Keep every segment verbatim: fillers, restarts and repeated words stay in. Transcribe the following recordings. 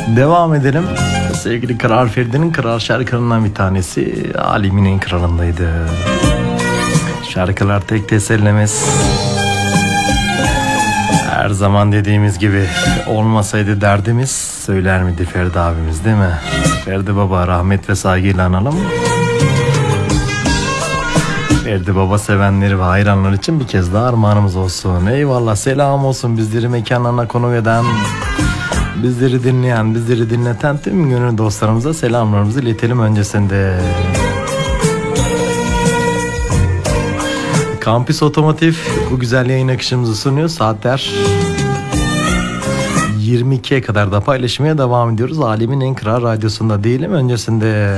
Devam edelim. Sevgili Kral Feride'nin kral şarkılarından bir tanesi Aleminin kralındaydı. Şarkılar tek tesellemez. Her zaman dediğimiz gibi olmasaydı derdimiz söyler miydi Ferdi abimiz, değil mi? Ferdi Baba rahmet ve saygıyla analım. Ferdi Baba sevenleri ve hayranlar için bir kez daha armağanımız olsun. Eyvallah, selam olsun bizleri mekanlarına konuk eden, bizleri dinleyen, bizleri dinleten tüm gönül dostlarımıza selamlarımızı iletelim öncesinde. Kampüs Otomotiv bu güzel yayın akışımızı sunuyor. Saatler yirmi ikiye kadar da paylaşmaya devam ediyoruz. Alemin en kral radyosunda değilim. Öncesinde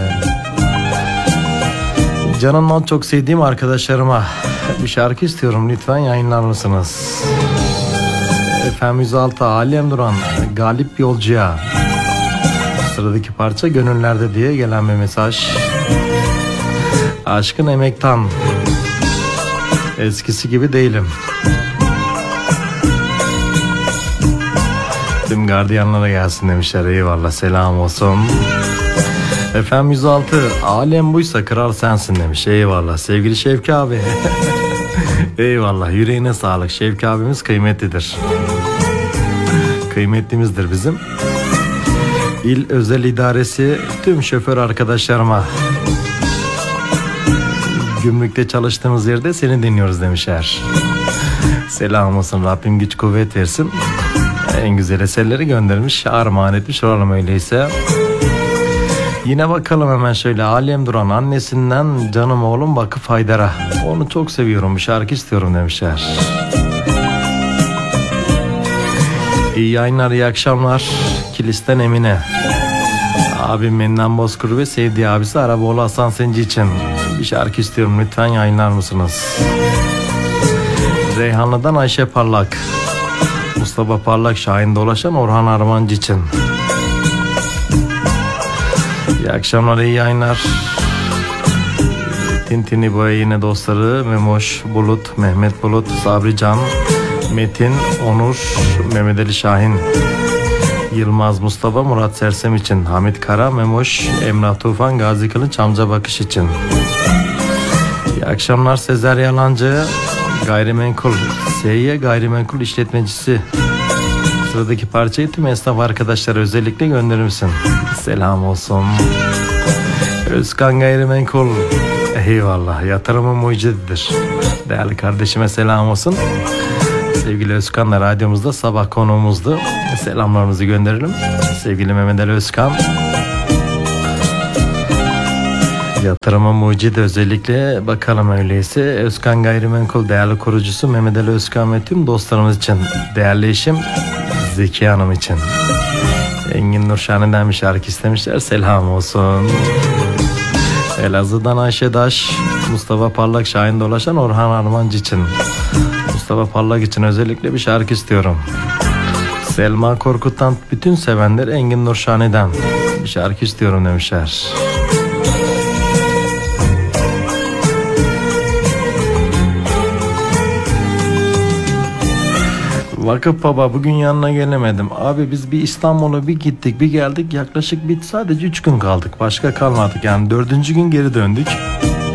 canımdan çok sevdiğim arkadaşlarıma bir şarkı istiyorum. Lütfen yayınlar mısınız? Efendim yüz altı Alem Duran Galip Yolcu'ya. Sıradaki parça Gönüllerde diye gelen bir mesaj. Aşkın emektan. Eskisi gibi değilim. Tüm gardiyanlara gelsin demişler. Eyvallah, selam olsun. Efendim yüz altı alem buysa kral sensin demiş. Eyvallah sevgili Şevki abi. Eyvallah, yüreğine sağlık. Şevki abimiz kıymetlidir. Kıymetlimizdir bizim. İl Özel İdaresi tüm şoför arkadaşlarıma, gümrükte çalıştığımız yerde seni dinliyoruz demişler. Selam olsun, Rabbim güç kuvvet versin. En güzel eserleri göndermiş, armağan etmiş olalım öyleyse. Yine bakalım hemen şöyle. Alem Duran annesinden canım oğlum Vakıf Haydar'a. Onu çok seviyorum, bir şarkı istiyorum demişler. İyi yayınlar, iyi akşamlar. Kilis'ten Emine. Abim Mennan Bozkuru ve sevdiği abisi Araboğlu Hasan Senci için bir şarkı istiyorum. Lütfen yayınlar mısınız? Reyhanlı'dan Ayşe Parlak. Mustafa Parlak, Şahin Dolaşan, Orhan Armancı için. İyi akşamlar, iyi yayınlar. Tintini Boya yine dostları Memoş Bulut, Mehmet Bulut, Sabri Can, Metin, Onur, Mehmet Ali Şahin, Yılmaz Mustafa, Murat Sersem için. Hamit Kara, Memoş, Emrah Tufan, Gazi Kılıç, Hamza Bakış için. İyi akşamlar Sezer Yalancı, Gayrimenkul S Y Gayrimenkul işletmecisi. Sıradaki parçayı tüm esnaf arkadaşlara özellikle gönderir misin? Selam olsun. Özkan Gayrimenkul. Eyvallah, yatırımın mucididir. Değerli kardeşime selam olsun. Sevgili Özkan da radyomuzda sabah konuğumuzdu. Selamlarımızı gönderelim. Sevgili Mehmet Ali Özkan. Yatırımın mucidi özellikle bakalım öyleyse. Özkan Gayrimenkul değerli kurucusu Mehmet Ali Özkan ve tüm dostlarımız için. Değerli eşim Zeki Hanım için. Engin Nurşani'den bir şarkı istemişler. Selam olsun. Elazığ'dan Ayşe Daş, Mustafa Parlak, Şahin Dolaşan, Orhan Armancı için. Mustafa Parlak için özellikle bir şarkı istiyorum. Selma Korkut'tan bütün sevenler Engin Nurşani'den bir şarkı istiyorum demişler. Vakıf Baba bugün yanına gelemedim. Abi biz bir İstanbul'a bir gittik bir geldik, yaklaşık bir sadece üç gün kaldık. Başka kalmadık yani, dördüncü gün geri döndük.